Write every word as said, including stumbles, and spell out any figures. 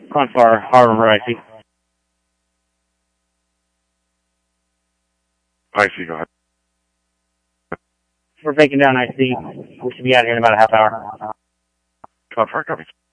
Confar, Harbor, I C. I see, go ahead. We're taking down I C. We should be out here in about a half hour. Confar, copy.